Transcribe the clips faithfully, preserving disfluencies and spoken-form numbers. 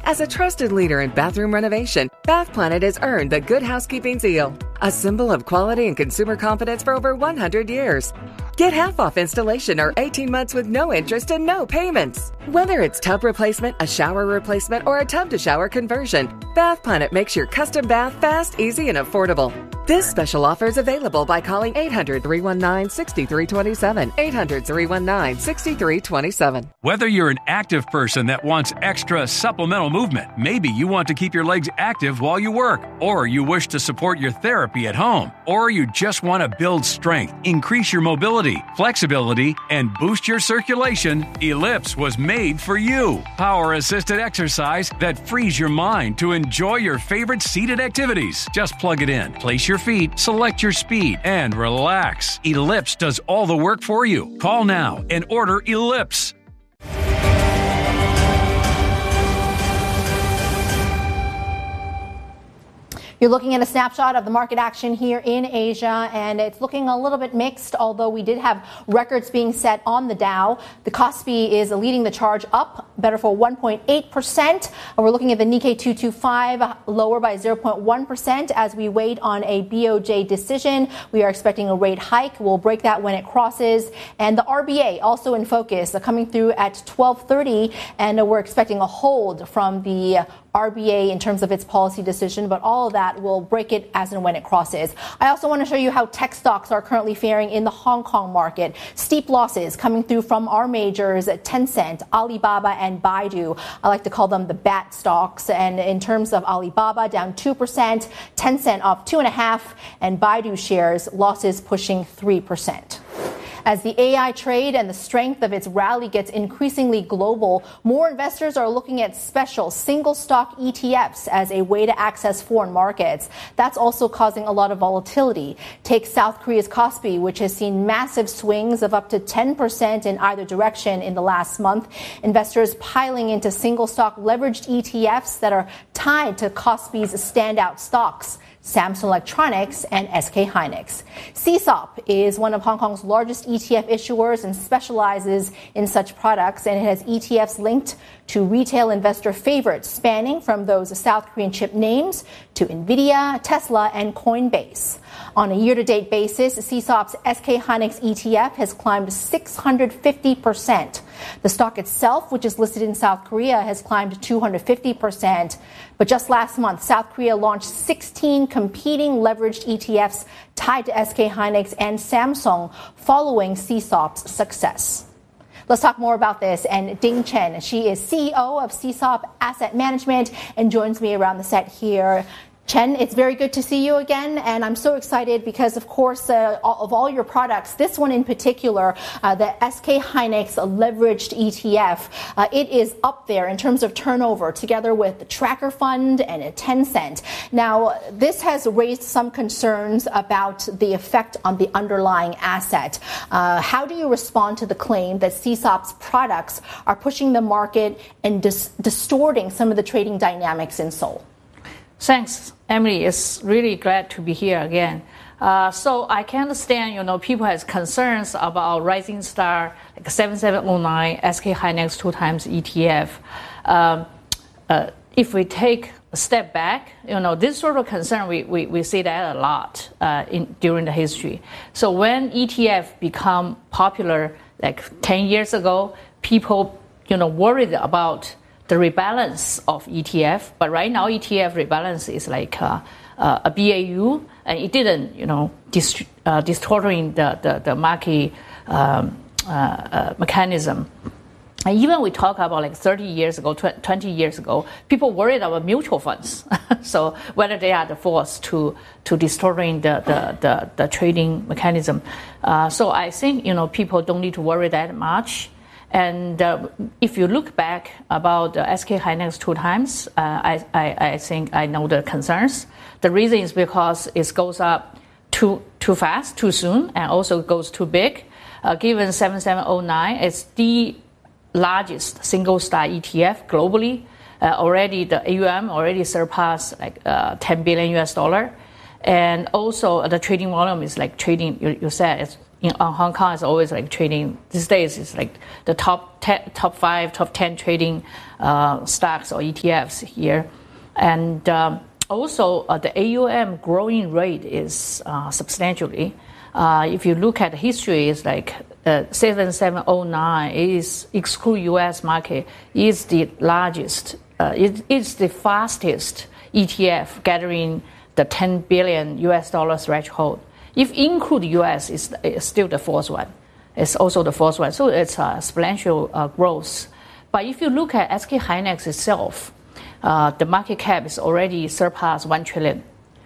As a trusted leader in bathroom renovation, Bath Planet has earned the Good Housekeeping seal, a symbol of quality and consumer confidence for over one hundred years. Get half off installation or eighteen months with no interest and no payments. Whether it's tub replacement, a shower replacement, or a tub-to-shower conversion, Bath Planet makes your custom bath fast, easy, and affordable. This special offer is available by calling eight hundred, three one nine, six three two seven, eight hundred, three one nine, six three two seven. Whether you're an active person that wants extra supplemental movement, maybe you want to keep your legs active while you work, or you wish to support your therapy at home, or you just want to build strength, increase your mobility, flexibility, and boost your circulation, Ellipse was made for you. Power-assisted exercise that frees your mind to enjoy your favorite seated activities. Just plug it in, place your feet, select your speed, and relax. Ellipse does all the work for you. Call now and order Ellipse. You're looking at a snapshot of the market action here in Asia, and it's looking a little bit mixed, although we did have records being set on the Dow. The Kospi is leading the charge up, better for one point eight percent. We're looking at the Nikkei two twenty-five lower by zero point one percent as we wait on a B O J decision. We are expecting a rate hike. We'll break that when it crosses. And the R B A also in focus, coming through at twelve thirty, and we're expecting a hold from the R B A in terms of its policy decision, but all of that will break it as and when it crosses. I also want to show you how tech stocks are currently faring in the Hong Kong market. Steep losses coming through from our majors, Tencent, Alibaba, and Baidu. I like to call them the bat stocks. And in terms of Alibaba, down two percent, Tencent off two point five percent, and Baidu shares losses pushing three percent. As the A I trade and the strength of its rally gets increasingly global, more investors are looking at special single stock E T Fs as a way to access foreign markets. That's also causing a lot of volatility. Take South Korea's Kospi, which has seen massive swings of up to ten percent in either direction in the last month. Investors piling into single stock leveraged E T Fs that are tied to Kospi's standout stocks, Samsung Electronics and S K Hynix. C S O P is one of Hong Kong's largest E T F issuers and specializes in such products, and it has E T Fs linked to retail investor favorites spanning from those South Korean chip names to Nvidia, Tesla, and Coinbase. On a year-to-date basis, C S O P's S K Hynix E T F has climbed six hundred fifty percent. The stock itself, which is listed in South Korea, has climbed two hundred fifty percent. But just last month, South Korea launched sixteen competing leveraged E T Fs tied to S K Hynix and Samsung following C S O P's success. Let's talk more about this. And Ding Chen, she is C E O of C S O P Asset Management and joins me around the set here. Chen, it's very good to see you again, and I'm so excited because, of course, uh, of all your products, this one in particular, uh, the S K Hynix leveraged E T F, uh, it is up there in terms of turnover, together with the Tracker Fund and a Tencent. Now, this has raised some concerns about the effect on the underlying asset. Uh, how do you respond to the claim that C S O P's products are pushing the market and dis- distorting some of the trading dynamics in Seoul? Thanks, Emily. It's really glad to be here again. Uh, so I can understand, you know, people have concerns about Rising Star, like seven seven zero nine, S K Hynix two times E T F. Um, uh, if we take a step back, you know, this sort of concern, we, we, we see that a lot uh, in during the history. So when E T F become popular, like ten years ago, people, you know, worried about the rebalance of E T F, but right now E T F rebalance is like uh, uh, a B A U, and it didn't, you know, dist- uh, distorting the, the, the market um, uh, uh, mechanism. And even we talk about like thirty years ago, tw- twenty years ago, people worried about mutual funds. So whether they are the force to, to distorting the, the, the, the trading mechanism. Uh, so I think, you know, people don't need to worry that much. And uh, if you look back about uh, S K Hynix two times, uh, I, I, I think I know the concerns. The reason is because it goes up too too fast, too soon, and also goes too big. Uh, given seven seven zero nine, it's the largest single stock E T F globally. Uh, already the A U M already surpassed like uh, ten billion U S dollar, and also uh, the trading volume is like trading. You, you said it's in on Hong Kong is always like trading. These days it's like the top ten, top five, top ten trading uh, stocks or E T Fs here, and um, also uh, the A U M growing rate is uh, substantially. Uh, if you look at the history, it's like uh, seven seven oh nine is exclude U S market is the largest. Uh, it is the fastest E T F gathering the ten billion U S dollar threshold. If include U S, it's, it's still the fourth one. It's also the fourth one. So it's uh, exponential uh, growth. But if you look at S K Hynix itself, uh, the market cap is already surpassed one trillion.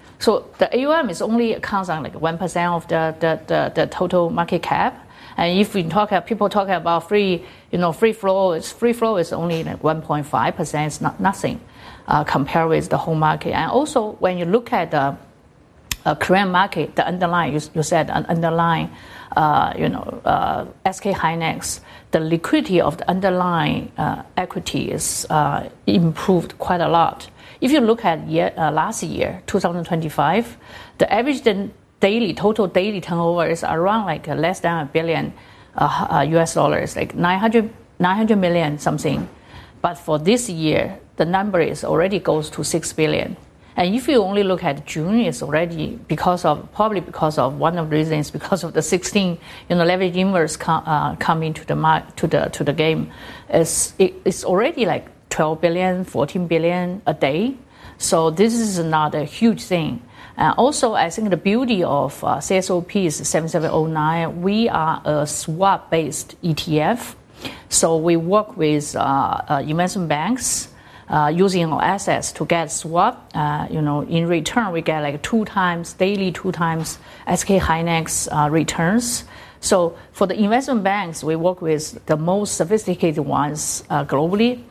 So the A U M is only accounts on like one percent of the, the, the, the total market cap. And if we talk, people talk about free, you know, free flow, it's free flow is only like one point five percent. It's not nothing uh, compared with the whole market. And also, when you look at the uh, Korean market, the underlying, you, you said underlying, uh, you know, uh, S K Hynix, the liquidity of the underlying uh, equity is uh, improved quite a lot. If you look at year, uh, last year, two thousand twenty-five, the average daily total daily turnover is around like uh, less than a billion uh, uh, U S dollars, like nine hundred, nine hundred million something. But for this year, the number is already goes to six billion. And if you only look at June, it's already because of probably because of one of the reasons because of the sixteen, you know, leverage inverse com, uh, coming to the mar- to the to the game, it's it, it's already like twelve billion, fourteen billion a day. So this is not a huge thing. Uh, also, I think the beauty of uh, C S O P is seven seven oh nine. We are a swap-based E T F. So we work with uh, uh, investment banks uh, using our assets to get swap. Uh, you know, in return, we get like two times, daily two times S K Hynix uh, returns. So for the investment banks, we work with the most sophisticated ones uh, globally.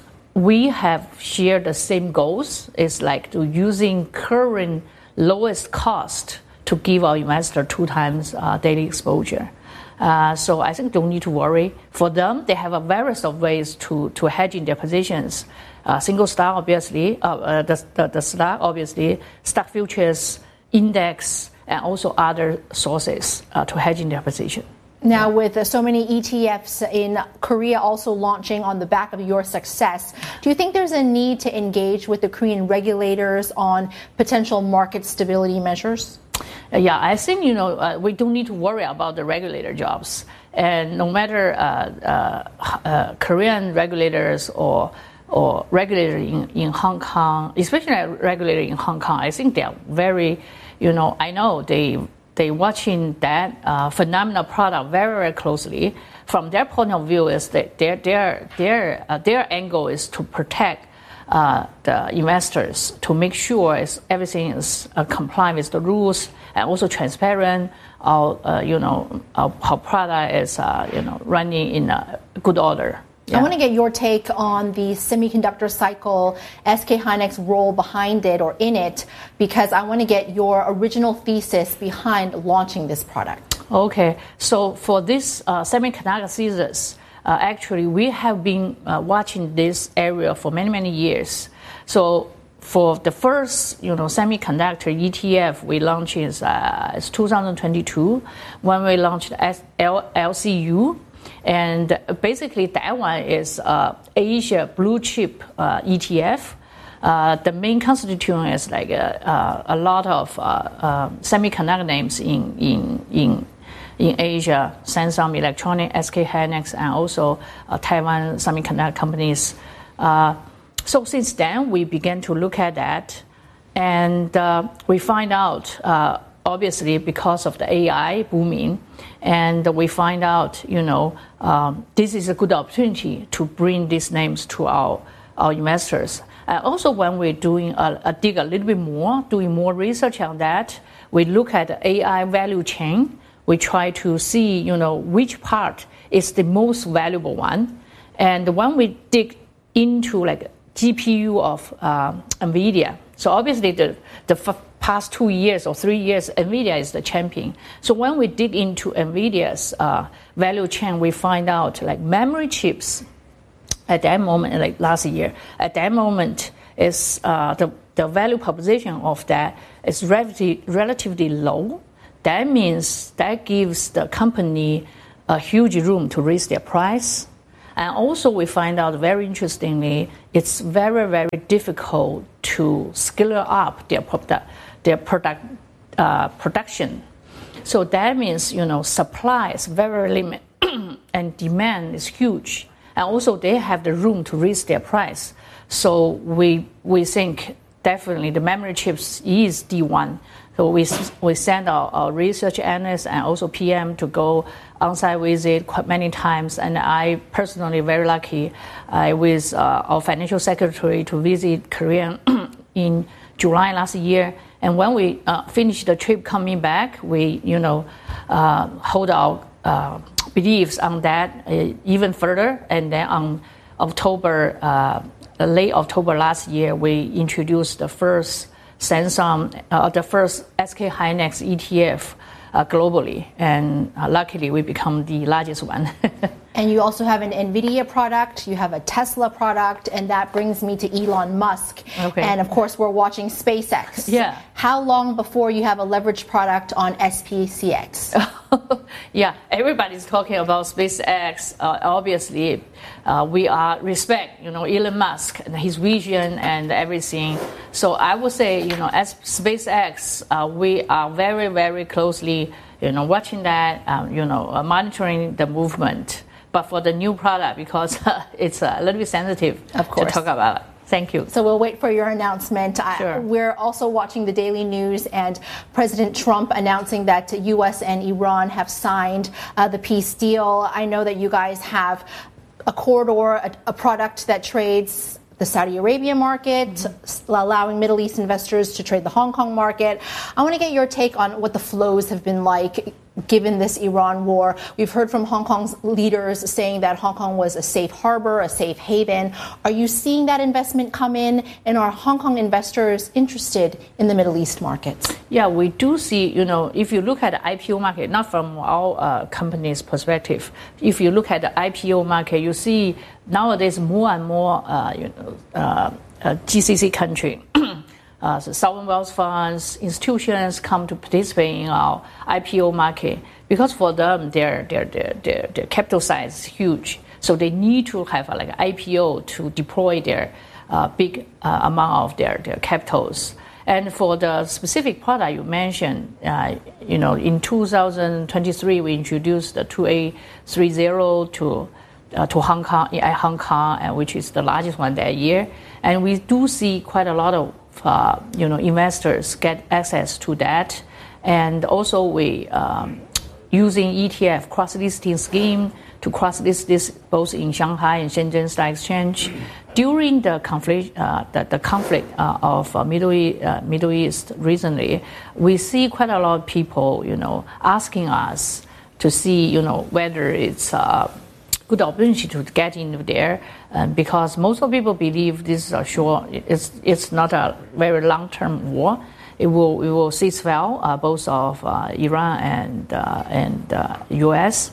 We have shared the same goals. It's like to using current lowest cost to give our investor two times uh, daily exposure. Uh, so I think don't need to worry. For them, they have a various of ways to, to hedge in their positions. Uh, single stock, obviously, uh, uh, the, the, the stock, obviously, stock futures, index, and also other sources uh, to hedge in their position. Now, with uh, so many E T Fs in Korea also launching on the back of your success, do you think there's a need to engage with the Korean regulators on potential market stability measures? Uh, yeah, I think, you know, uh, we don't need to worry about the regulator jobs. And no matter uh, uh, uh, Korean regulators or or regulators in, in Hong Kong, especially regulators in Hong Kong, I think they are very, you know, I know they they watching that uh, phenomenal product very, very closely. From their point of view, is that their their their uh, their angle is to protect uh, the investors, to make sure is everything is uh, compliant with the rules and also transparent. Our uh, you know our, our product is uh, you know running in a good order. Yeah. I want to get your take on the semiconductor cycle, S K Hynix role behind it or in it, because I want to get your original thesis behind launching this product. Okay, so for this uh, semiconductor thesis, uh, actually we have been uh, watching this area for many, many years. So for the first, you know, semiconductor E T F we launched is uh, it's two thousand twenty-two when we launched L C U. And basically, that one is uh, Asia blue chip uh, E T F. Uh, the main constituent is like a, uh, a lot of uh, uh, semiconductor names in in in in Asia: Samsung Electronics, S K Hynix, and also uh, Taiwan semiconductor companies. Uh, so since then, we began to look at that, and uh, we find out. Uh, Obviously, because of the A I booming, and we find out, you know, um, this is a good opportunity to bring these names to our our investors. Uh, also, when we're doing a, a dig a little bit more, doing more research on that, we look at the A I value chain. We try to see, you know, which part is the most valuable one, and when we dig into like G P U of uh, NVIDIA, so obviously the the f- past two years or three years, NVIDIA is the champion. So when we dig into NVIDIA's uh, value chain, we find out like memory chips at that moment, like last year, at that moment is uh, the, the value proposition of that is relatively, relatively low. that means that gives the company a huge room to raise their price. And also we find out very interestingly, it's very, very difficult to scale up their product, their product uh, production. So that means, you know, supply is very limited and demand is huge. And also they have the room to raise their price. So we we think definitely the memory chips is D one. So we we send our, our research analysts and also P M to go on-site visit quite many times. And I personally very lucky uh, with uh, our financial secretary to visit Korea in July last year. And when we uh, finished the trip coming back, we you know uh, hold our uh, beliefs on that uh, even further. And then on October, uh, late October last year, we introduced the first Samsung, uh, the first S K Hynix E T F uh, globally, and uh, luckily we become the largest one. And you also have an NVIDIA product, you have a Tesla product, and that brings me to Elon Musk. Okay. And of course, we're watching SpaceX. Yeah. How long before you have a leveraged product on S P C X? Yeah, everybody's talking about SpaceX. Uh, obviously, uh, we are respect, you know, Elon Musk and his vision and everything. So I would say, you know, as SpaceX, uh, we are very, very closely, you know, watching that, um, you know, uh, monitoring the movement. But for the new product, because uh, it's a little bit sensitive of course. to talk about it. Thank you. So we'll wait for your announcement. Sure. I, we're also watching the daily news and President Trump announcing that U S and Iran have signed uh, the peace deal. I know that you guys have a corridor, a, a product that trades the Saudi Arabia market, mm-hmm. allowing Middle East investors to trade the Hong Kong market. I want to get your take on what the flows have been like given this Iran war. We've heard from Hong Kong's leaders saying that Hong Kong was a safe harbor, a safe haven. Are you seeing that investment come in? And are Hong Kong investors interested in the Middle East markets? Yeah, we do see, you know, if you look at the I P O market, not from our uh, company's perspective, if you look at the I P O market, you see nowadays more and more, uh, you know, uh, uh, G C C country. Uh, so sovereign wealth funds, institutions come to participate in our I P O market because for them their their their their, their capital size is huge, so they need to have a, like an I P O to deploy their uh, big uh, amount of their their capitals. And for the specific product you mentioned, uh, you know, in two thousand twenty-three we introduced the two A thirty to uh, to Hong Kong, at Hong Kong, uh, which is the largest one that year, and we do see quite a lot of Uh, you know, investors get access to that, and also we um, using E T F cross-listing scheme to cross-list this both in Shanghai and Shenzhen Stock Exchange. During the conflict, uh, the, the conflict uh, of uh, Middle East, uh, Middle East recently, we see quite a lot of people, you know, asking us to see, you know, whether it's uh, good opportunity to get into there, um, because most of people believe this is a short. It's it's not a very long-term war. It will it will cease well, uh, both of uh, Iran and uh, and uh, U S.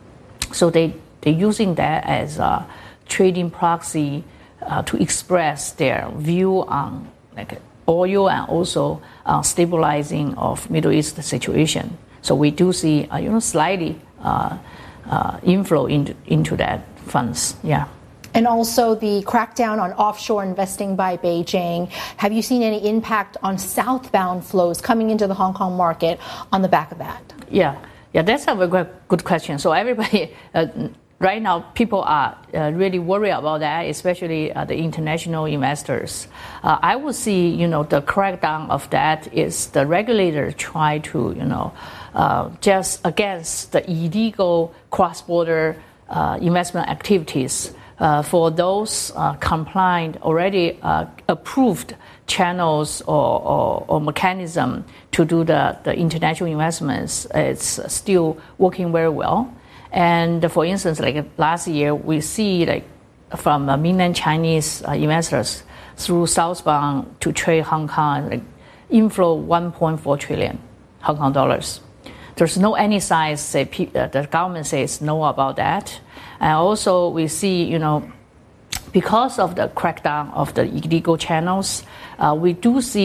So they they're using that as a trading proxy uh, to express their view on like oil and also uh, stabilizing of Middle East situation. So we do see uh, you know slightly. Uh, Uh, inflow into into that funds, yeah. And also the crackdown on offshore investing by Beijing. Have you seen any impact on southbound flows coming into the Hong Kong market on the back of that? Yeah, yeah, that's a very good question. So everybody, uh, right now, people are uh, really worried about that, especially uh, the international investors. Uh, I would see, you know, the crackdown of that is the regulator try to, you know, Uh, just against the illegal cross-border uh, investment activities uh, for those uh, compliant, already uh, approved channels or, or, or mechanism to do the, the international investments. It's still working very well. And for instance, like last year, we see like from uh, mainland Chinese uh, investors through southbound to trade Hong Kong, like inflow one point four trillion Hong Kong dollars. There's no any signs say uh, the government says no about that, and also we see, you know, because of the crackdown of the illegal channels, uh, we do see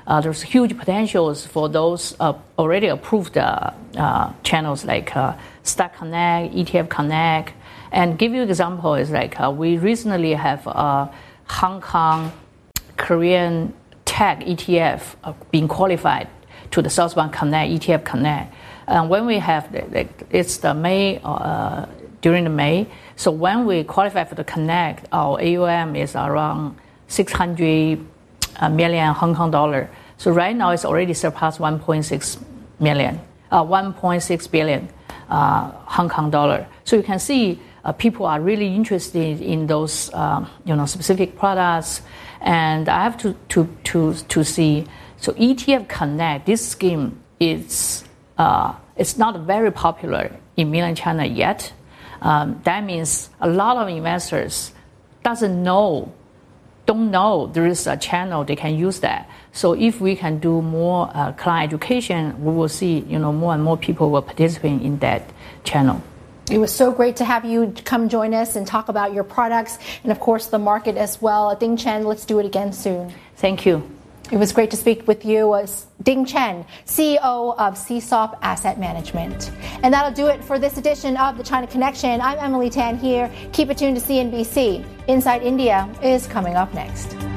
Uh, there's huge potentials for those uh, already approved uh, uh, channels like uh, Stock Connect, E T F Connect. And give you an example is like uh, we recently have a Hong Kong Korean tech E T F uh, being qualified to the Southbound Connect, E T F Connect. And when we have, the, the, it's the May, uh, during the May, so when we qualify for the Connect, our A U M is around six hundred million Hong Kong dollar. So right now it's already surpassed one point six million, uh, one point six billion uh, Hong Kong dollar. So you can see uh, people are really interested in those, um, you know, specific products. And I have to, to, to, to see, so E T F Connect, this scheme is, uh, it's not very popular in mainland China yet. Um, that means a lot of investors doesn't know, don't know there is a channel they can use that. So if we can do more uh, client education, we will see, you know, more and more people will participate in that channel. It was so great to have you come join us and talk about your products and, of course, the market as well. Ding Chen, let's do it again soon. Thank you. It was great to speak with you. Uh, Ding Chen, C E O of C S O P Asset Management. And that'll do it for this edition of The China Connection. I'm Emily Tan here. Keep it tuned to C N B C. Inside India is coming up next.